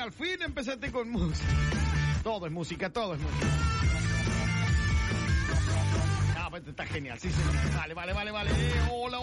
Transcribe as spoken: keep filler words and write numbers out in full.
al fin empezaste con música. Todo es música, todo es música. Ah, pues está genial, sí, sí. Vale, vale, vale, vale. Hola.